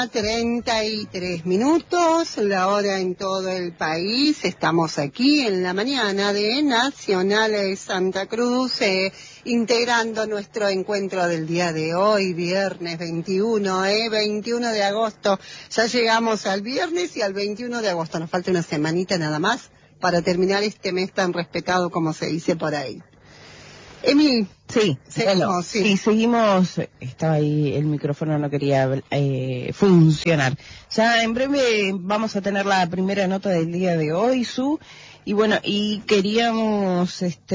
33 minutos, la hora en todo el país. Estamos aquí en la mañana de Nacional de Santa Cruz, integrando nuestro encuentro del día de hoy, viernes 21 de agosto. Ya llegamos al viernes y al 21 de agosto. Nos falta una semanita nada más para terminar este mes tan respetado como se dice por ahí. Emi, sí, seguimos, bueno, sí, seguimos. Estaba ahí, el micrófono no quería funcionar. Ya en breve vamos a tener la primera nota del día de hoy, y bueno, y queríamos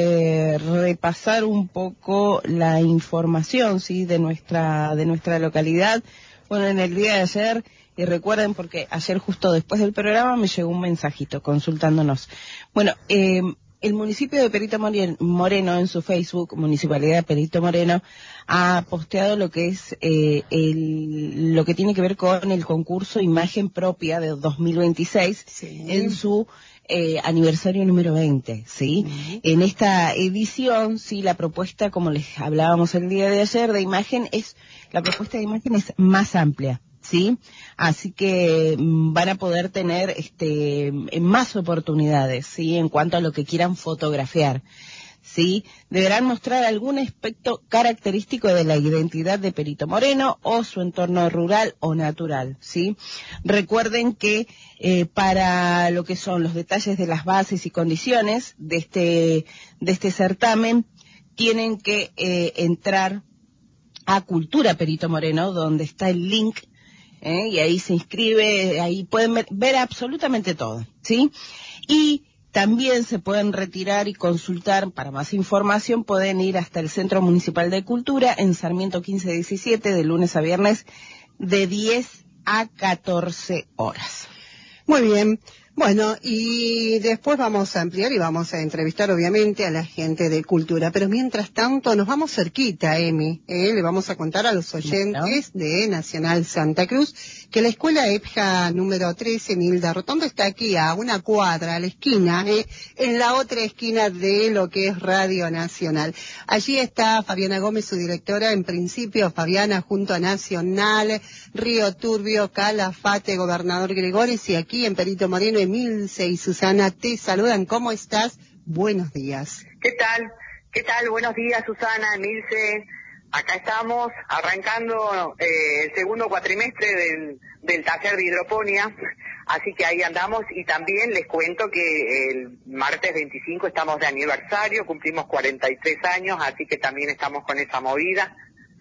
repasar un poco la información, sí, de nuestra localidad. Bueno, en el día de ayer, y recuerden porque ayer justo después del programa me llegó un mensajito consultándonos. Bueno, el municipio de Perito Moreno en su Facebook, Municipalidad de Perito Moreno, ha posteado lo que es lo que tiene que ver con el concurso Imagen Propia de 2026, sí, en su aniversario número 20, ¿sí? Uh-huh. En esta edición, sí, la propuesta, como les hablábamos el día de ayer, la propuesta de imagen es más amplia, ¿sí? Así que van a poder tener más oportunidades, ¿sí? En cuanto a lo que quieran fotografiar, ¿sí? Deberán mostrar algún aspecto característico de la identidad de Perito Moreno o su entorno rural o natural, ¿sí? Recuerden que para lo que son los detalles de las bases y condiciones de este certamen, tienen que entrar a Cultura Perito Moreno, donde está el link, y ahí se inscribe, ahí pueden ver absolutamente todo, ¿sí? Y también se pueden retirar y consultar, para más información pueden ir hasta el Centro Municipal de Cultura en Sarmiento 1517, de lunes a viernes, de 10 a 14 horas. Muy bien. Bueno, y después vamos a ampliar y vamos a entrevistar obviamente a la gente de Cultura, pero mientras tanto nos vamos cerquita, Emi, le vamos a contar a los oyentes de Nacional Santa Cruz que la escuela EPJA número 13, Nilda Rotondo, está aquí a una cuadra, a la esquina, en la otra esquina de lo que es Radio Nacional. Allí está Fabiana Gómez, su directora, en principio Fabiana junto a Nacional, Río Turbio, Calafate, Gobernador Gregores, y aquí en Perito Moreno, Emilce y Susana te saludan. ¿Cómo estás? Buenos días. ¿Qué tal? ¿Qué tal? Buenos días, Susana, Emilce. Acá estamos arrancando el segundo cuatrimestre del taller de hidroponía, así que ahí andamos, y también les cuento que el martes 25 estamos de aniversario, cumplimos 43 años, así que también estamos con esa movida.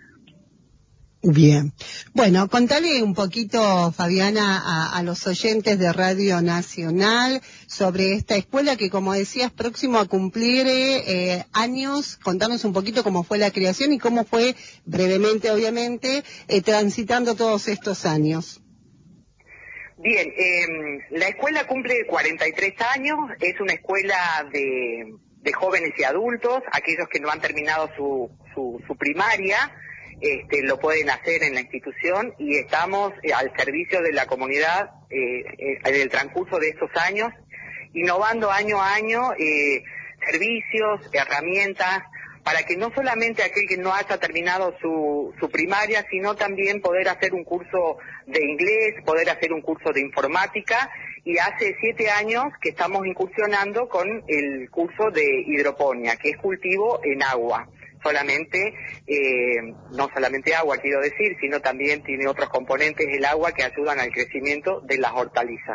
Bien. Bueno, contale un poquito, Fabiana, a los oyentes de Radio Nacional sobre esta escuela que, como decías, próximo a cumplir años. Contanos un poquito cómo fue la creación y cómo fue, brevemente, obviamente, transitando todos estos años. Bien, la escuela cumple 43 años, es una escuela de jóvenes y adultos, aquellos que no han terminado su primaria. Lo pueden hacer en la institución, y estamos al servicio de la comunidad en el transcurso de estos años, innovando año a año servicios, herramientas, para que no solamente aquel que no haya terminado su primaria, sino también poder hacer un curso de inglés, poder hacer un curso de informática, y hace 7 años que estamos incursionando con el curso de hidroponía, que es cultivo en agua. No solamente agua, quiero decir, sino también tiene otros componentes del agua que ayudan al crecimiento de las hortalizas.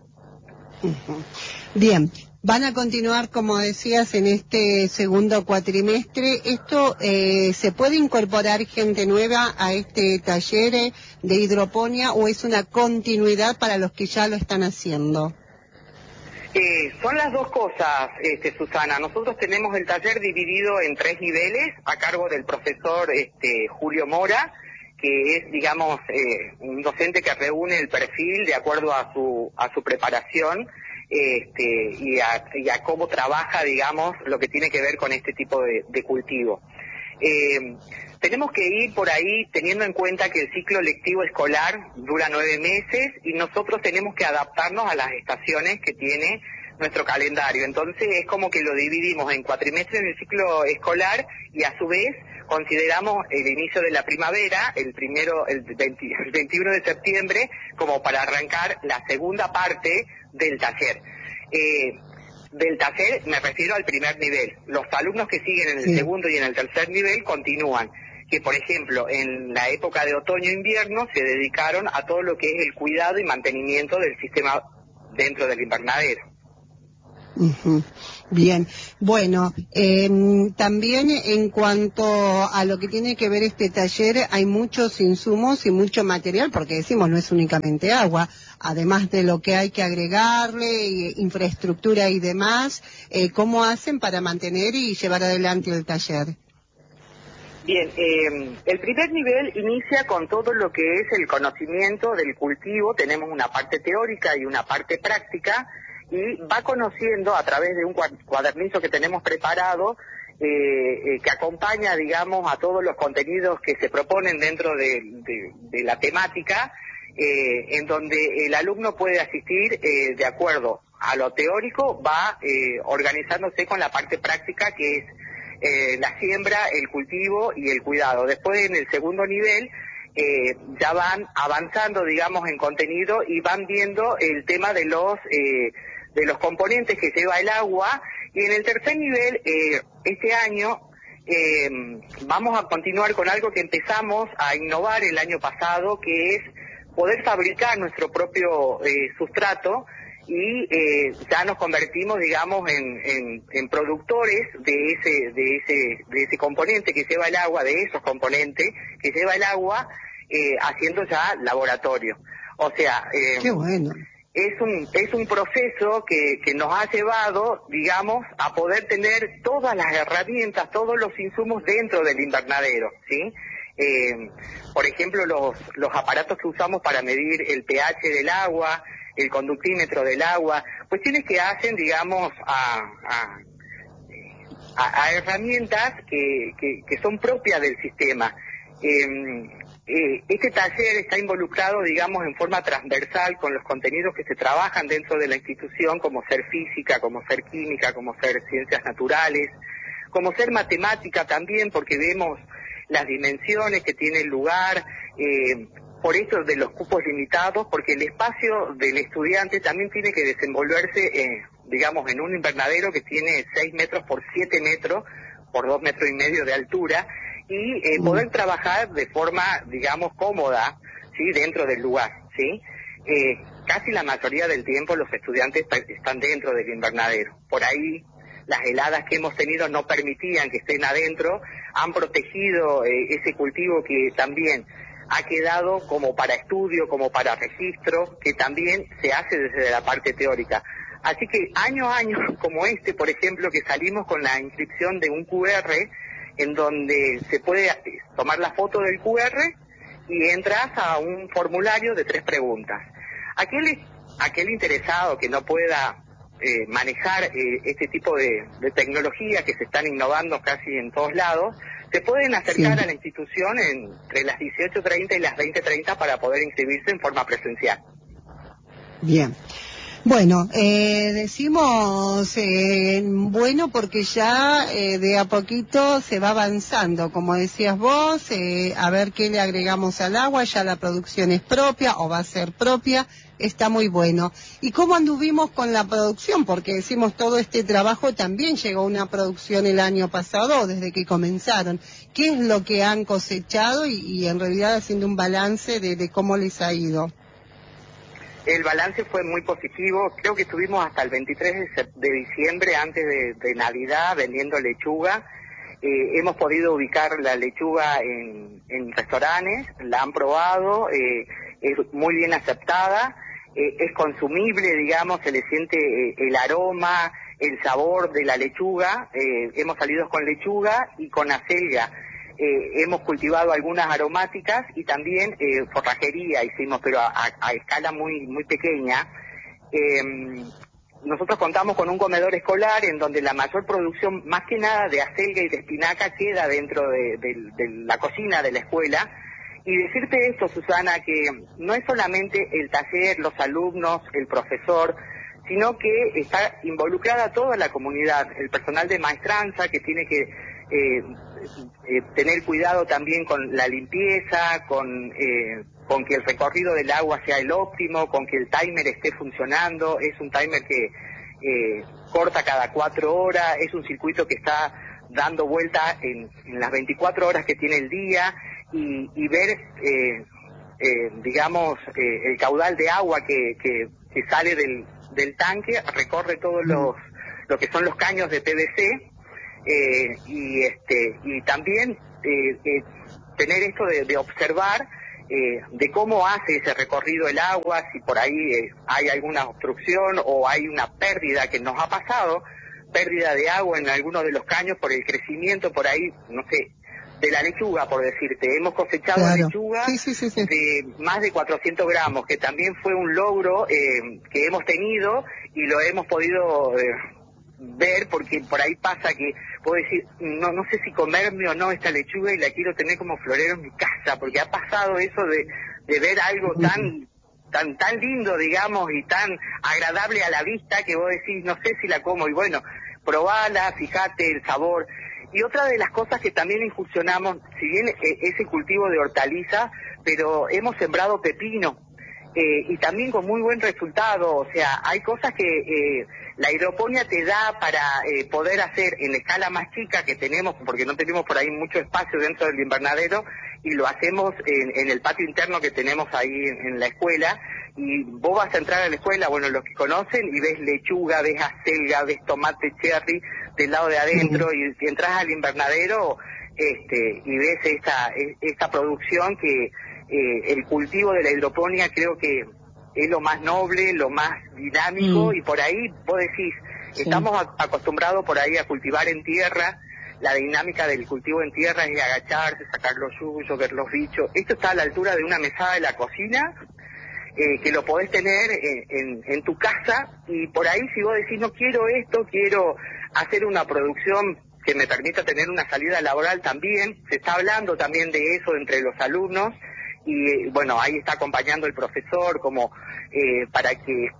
Bien, van a continuar, como decías, en este segundo cuatrimestre. ¿Esto se puede incorporar gente nueva a este taller de hidroponía, o es una continuidad para los que ya lo están haciendo? Son las dos cosas, Susana. Nosotros tenemos el taller dividido en 3 niveles, a cargo del profesor Julio Mora, que es, digamos, un docente que reúne el perfil de acuerdo a su preparación, y a cómo trabaja, digamos, lo que tiene que ver con este tipo de cultivo. Tenemos que ir por ahí teniendo en cuenta que el ciclo lectivo escolar dura 9 meses, y nosotros tenemos que adaptarnos a las estaciones que tiene nuestro calendario. Entonces es como que lo dividimos en cuatrimestres en el ciclo escolar y a su vez consideramos el inicio de la primavera, el 21 de septiembre, como para arrancar la segunda parte del taller. Del taller me refiero al primer nivel. Los alumnos que siguen en el segundo y en el tercer nivel continúan, que por ejemplo en la época de otoño-invierno se dedicaron a todo lo que es el cuidado y mantenimiento del sistema dentro del invernadero. Uh-huh. Bien, bueno, también en cuanto a lo que tiene que ver este taller, hay muchos insumos y mucho material, porque decimos no es únicamente agua, además de lo que hay que agregarle, infraestructura y demás, ¿cómo hacen para mantener y llevar adelante el taller? Bien, el primer nivel inicia con todo lo que es el conocimiento del cultivo. Tenemos una parte teórica y una parte práctica, y va conociendo a través de un cuadernillo que tenemos preparado, que acompaña, digamos, a todos los contenidos que se proponen dentro de la temática, en donde el alumno puede asistir de acuerdo a lo teórico, va organizándose con la parte práctica, que es la siembra, el cultivo y el cuidado. Después, en el segundo nivel, ya van avanzando, digamos, en contenido y van viendo el tema de los componentes que lleva el agua. Y en el tercer nivel, este año, vamos a continuar con algo que empezamos a innovar el año pasado, que es poder fabricar nuestro propio sustrato, y ya nos convertimos, digamos, en productores de ese componente que lleva el agua, de esos componentes que lleva el agua, haciendo ya laboratorio. O sea, qué bueno. Es un proceso que nos ha llevado, digamos, a poder tener todas las herramientas, todos los insumos dentro del invernadero, ¿sí? Por ejemplo, los aparatos que usamos para medir el pH del agua, el conductímetro del agua, cuestiones que hacen, digamos, a herramientas que son propias del sistema. Este taller está involucrado, digamos, en forma transversal con los contenidos que se trabajan dentro de la institución, como ser física, como ser química, como ser ciencias naturales, como ser matemática también, porque vemos las dimensiones que tiene el lugar, por eso de los cupos limitados, porque el espacio del estudiante también tiene que desenvolverse, digamos, en un invernadero que tiene 6 metros por 7 metros, por 2 metros y medio de altura, y poder trabajar de forma, digamos, cómoda, ¿sí?, dentro del lugar, ¿sí? Casi la mayoría del tiempo los estudiantes están dentro del invernadero. Por ahí las heladas que hemos tenido no permitían que estén adentro, han protegido ese cultivo que también ha quedado como para estudio, como para registro, que también se hace desde la parte teórica. Así que año a año, como este, por ejemplo, que salimos con la inscripción de un QR, en donde se puede tomar la foto del QR y entras a un formulario de 3 preguntas. Aquel interesado que no pueda manejar este tipo de tecnología que se están innovando casi en todos lados, se pueden acercar a la institución entre las 18:30 y las 20:30 para poder inscribirse en forma presencial. Bien. Bueno, decimos bueno porque ya de a poquito se va avanzando, como decías vos, a ver qué le agregamos al agua, ya la producción es propia o va a ser propia, está muy bueno. ¿Y cómo anduvimos con la producción? Porque decimos todo este trabajo, también llegó una producción el año pasado, desde que comenzaron. ¿Qué es lo que han cosechado y en realidad haciendo un balance de cómo les ha ido? El balance fue muy positivo. Creo que estuvimos hasta el 23 de diciembre, antes de Navidad, vendiendo lechuga. Hemos podido ubicar la lechuga en restaurantes, la han probado, es muy bien aceptada, es consumible, digamos, se le siente el aroma, el sabor de la lechuga. Hemos salido con lechuga y con acelga. Hemos cultivado algunas aromáticas y también forrajería hicimos, pero a escala muy muy pequeña. Nosotros contamos con un comedor escolar en donde la mayor producción, más que nada de acelga y de espinaca, queda dentro de la cocina de la escuela. Y decirte esto, Susana, que no es solamente el taller, los alumnos, el profesor, sino que está involucrada toda la comunidad, el personal de maestranza que tiene que tener cuidado también con la limpieza, con que el recorrido del agua sea el óptimo, con que el timer esté funcionando. Es un timer que corta cada 4 horas, es un circuito que está dando vuelta en las 24 horas que tiene el día, y ver digamos el caudal de agua que sale del tanque, recorre todos lo que son los caños de PVC, y también tener esto de observar de cómo hace ese recorrido el agua, si por ahí hay alguna obstrucción o hay una pérdida, que nos ha pasado, pérdida de agua en algunos de los caños por el crecimiento por ahí, no sé, de la lechuga, por decirte. Hemos cosechado lechuga de más de 400 gramos, que también fue un logro que hemos tenido y lo hemos podido ver, porque por ahí pasa que puedo decir, no sé si comerme o no esta lechuga y la quiero tener como florero en mi casa, porque ha pasado eso de ver algo tan lindo, digamos, y tan agradable a la vista, que vos decís, no sé si la como, y bueno, probala, fíjate el sabor. Y otra de las cosas que también incursionamos, si bien ese cultivo de hortalizas, pero hemos sembrado pepino, y también con muy buen resultado. O sea, hay cosas que la hidroponía te da para poder hacer en escala más chica que tenemos, porque no tenemos por ahí mucho espacio dentro del invernadero, y lo hacemos en el patio interno que tenemos ahí en la escuela. Y vos vas a entrar a la escuela, bueno, los que conocen, y ves lechuga, ves acelga, ves tomate cherry del lado de adentro, y entras al invernadero y ves esta producción que el cultivo de la hidroponía creo que es lo más noble, lo más dinámico, y por ahí vos decís, estamos acostumbrados por ahí a cultivar en tierra. La dinámica del cultivo en tierra es de agacharse, sacar los yuyos, ver los bichos. Esto está a la altura de una mesada de la cocina, que lo podés tener en tu casa, y por ahí si vos decís, no quiero esto, quiero hacer una producción que me permita tener una salida laboral también, se está hablando también de eso entre los alumnos, y bueno, ahí está acompañando el profesor como para que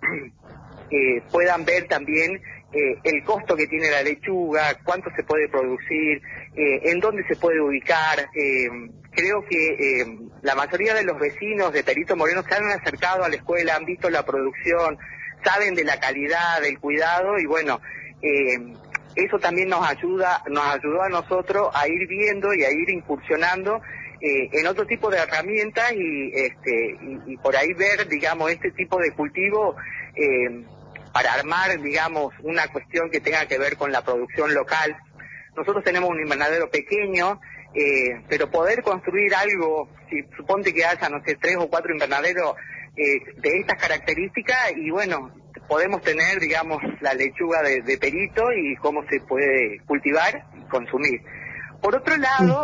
puedan ver también el costo que tiene la lechuga, cuánto se puede producir, en dónde se puede ubicar. Creo que la mayoría de los vecinos de Perito Moreno se han acercado a la escuela, han visto la producción, saben de la calidad, del cuidado, y bueno, eso también nos ayudó a nosotros a ir viendo y a ir incursionando en otro tipo de herramientas, y por ahí ver, digamos, este tipo de cultivo para armar, digamos, una cuestión que tenga que ver con la producción local. Nosotros tenemos un invernadero pequeño, pero poder construir algo, si suponte que haya, no sé, 3 o 4 invernaderos de estas características, y bueno, podemos tener, digamos, la lechuga de Perito y cómo se puede cultivar y consumir. Por otro lado,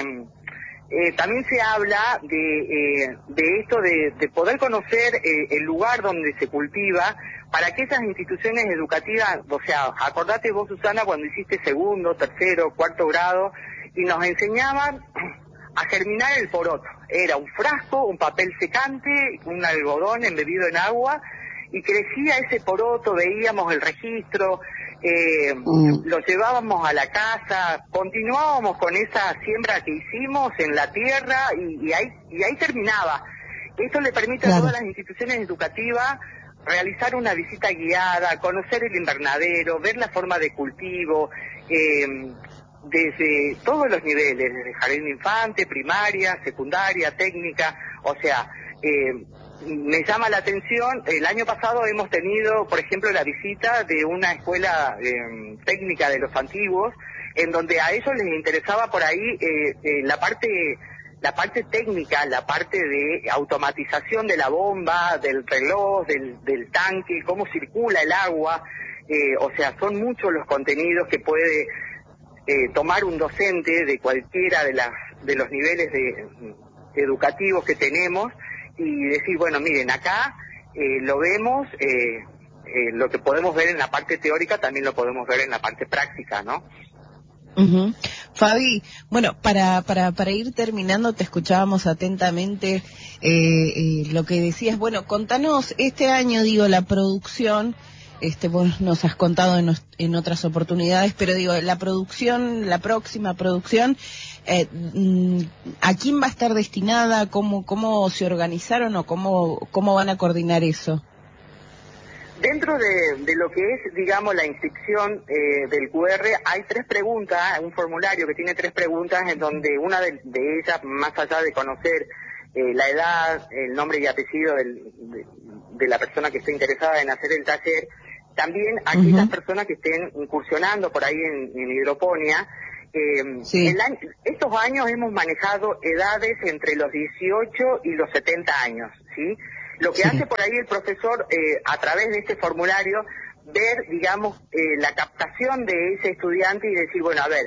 también se habla de esto de poder conocer el lugar donde se cultiva, para que esas instituciones educativas, o sea, acordate vos, Susana, cuando hiciste segundo, tercero, cuarto grado, y nos enseñaban a germinar el poroto. Era un frasco, un papel secante, un algodón embebido en agua, y crecía ese poroto, veíamos el registro, lo llevábamos a la casa, continuábamos con esa siembra que hicimos en la tierra, y ahí terminaba. Esto le permite a todas las instituciones educativas realizar una visita guiada, conocer el invernadero, ver la forma de cultivo, desde todos los niveles, desde jardín de infante, primaria, secundaria, técnica. O sea, me llama la atención, el año pasado hemos tenido, por ejemplo, la visita de una escuela técnica de los antiguos, en donde a ellos les interesaba por ahí la parte técnica, la parte de automatización de la bomba, del reloj, del tanque, cómo circula el agua. O sea, son muchos los contenidos que puede tomar un docente de cualquiera de los niveles educativos que tenemos, y decir, bueno, miren, acá lo vemos, lo que podemos ver en la parte teórica también lo podemos ver en la parte práctica, ¿no? Fabi, bueno, para ir terminando, te escuchábamos atentamente lo que decías. Bueno, contanos este año, digo, la producción vos nos has contado en otras oportunidades, pero digo, la producción, la próxima producción, ¿a quién va a estar destinada? ¿Cómo se organizaron o cómo van a coordinar eso? Dentro de lo que es, digamos, la inscripción del QR, hay 3 preguntas, un formulario que tiene 3 preguntas, en donde una de ellas, más allá de conocer la edad, el nombre y apellido de la persona que esté interesada en hacer el taller, también aquellas personas que estén incursionando por ahí en hidroponía. Sí. Estos años hemos manejado edades entre los 18 y los 70 años, ¿sí? Lo que hace por ahí el profesor, a través de este formulario, ver, digamos, la captación de ese estudiante y decir, bueno, a ver,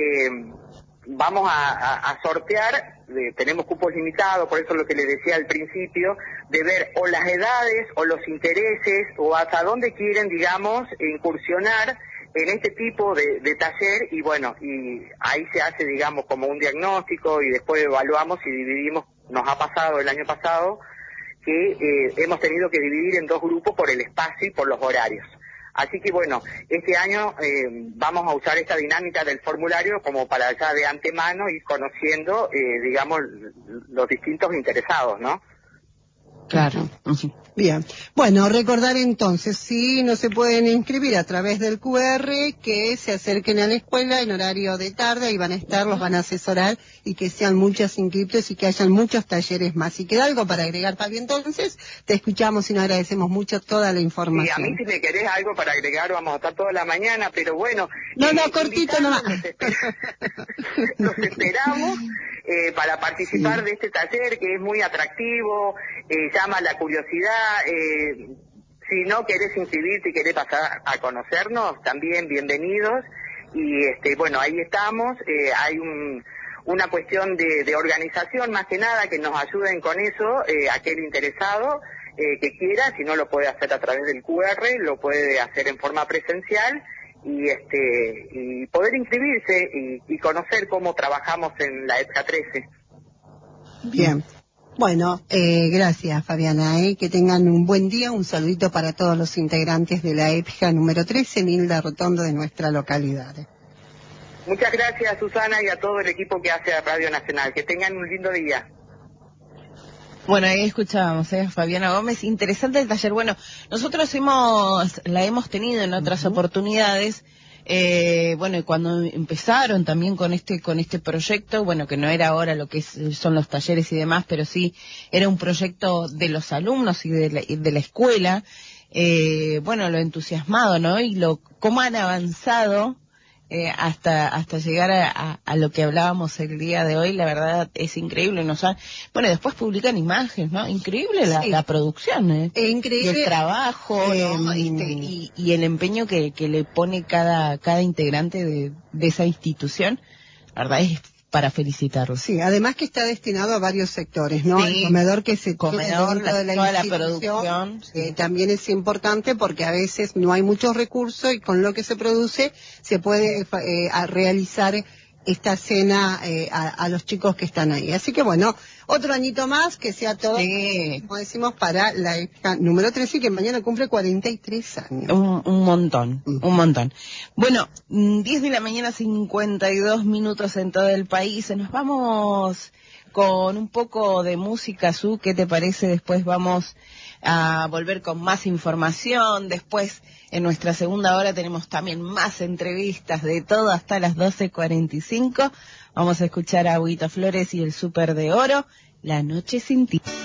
vamos a sortear, tenemos cupos limitados, por eso lo que les decía al principio, de ver o las edades o los intereses o hasta dónde quieren, digamos, incursionar en este tipo de taller, y bueno, y ahí se hace, digamos, como un diagnóstico y después evaluamos y dividimos. Nos ha pasado el año pasado que hemos tenido que dividir en 2 grupos por el espacio y por los horarios. Así que bueno, este año vamos a usar esta dinámica del formulario como para ya de antemano ir conociendo, digamos, los distintos interesados, ¿no? Claro. Bien. Bueno, recordar entonces, si no se pueden inscribir a través del QR, que se acerquen a la escuela en horario de tarde, ahí van a estar, los van a asesorar, y que sean muchos inscriptos y que hayan muchos talleres más. Si queda algo para agregar, Fabi, entonces te escuchamos y nos agradecemos mucho toda la información. Sí, a mí si me querés algo para agregar, vamos a estar toda la mañana, pero bueno. No, cortito nomás. Los esperamos para participar de este taller, que es muy atractivo, llama la curiosidad. Si no querés inscribirte y querés pasar a conocernos, también bienvenidos. Y bueno, ahí estamos. Hay una cuestión de organización, más que nada, que nos ayuden con eso, aquel interesado que quiera. Si no lo puede hacer a través del QR, lo puede hacer en forma presencial, y poder inscribirse y conocer cómo trabajamos en la EPJA 13. Bien. Bueno, gracias, Fabiana, que tengan un buen día. Un saludito para todos los integrantes de la EPJA número 13, Nilda Rotondo, de nuestra localidad. Muchas gracias, Susana, y a todo el equipo que hace Radio Nacional. Que tengan un lindo día. Bueno, ahí escuchábamos, Fabiana Gómez. Interesante el taller. Bueno, nosotros la hemos tenido en otras oportunidades. Bueno, y cuando empezaron también con este proyecto, bueno, que no era ahora lo que son los talleres y demás, pero sí era un proyecto de los alumnos y de la escuela. Bueno, lo entusiasmado, ¿no? Y cómo han avanzado hasta llegar a lo que hablábamos el día de hoy. La verdad es increíble. Bueno, después publican imágenes, ¿no? Increíble la producción, Increíble. Y el trabajo, ¿no? Y el empeño que le pone cada integrante de esa institución. La verdad es para felicitarlo. Sí, además que está destinado a varios sectores, ¿no? Sí, el comedor que se comedor, dentro de toda la producción, sí. También es importante porque a veces no hay muchos recursos y con lo que se produce se puede realizar esta cena a los chicos que están ahí. Así que bueno, otro añito más, que sea todo, como decimos, para la EPJA número 13, que mañana cumple 43 años. Un montón. Bueno, 10 de la mañana, 52 minutos en todo el país. Nos vamos con un poco de música, Su, ¿qué te parece? Después vamos a volver con más información. Después, en nuestra segunda hora, tenemos también más entrevistas, de todo hasta las 12:45. Vamos a escuchar a Agüita Flores y el Súper de Oro, La Noche Sin Ti.